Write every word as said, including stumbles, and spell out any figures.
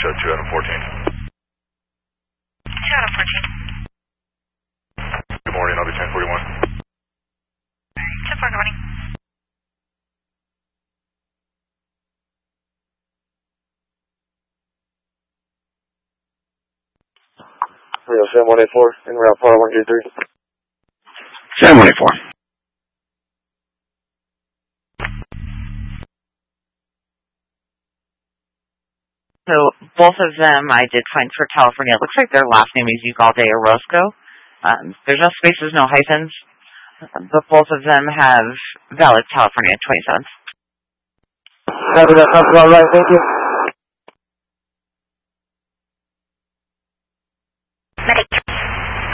show two out of fourteen. two out of fourteen. Good morning, I'll be ten forty-one. ten four, good morning. Rio seven one eight four, en route par one two three. seven one eight four. So both of them I did find for California. It looks like their last name is Ugalde Orozco. Um, there's no spaces, no hyphens, but both of them have valid California twenty-sevens. Copy that, that's all right, thank you.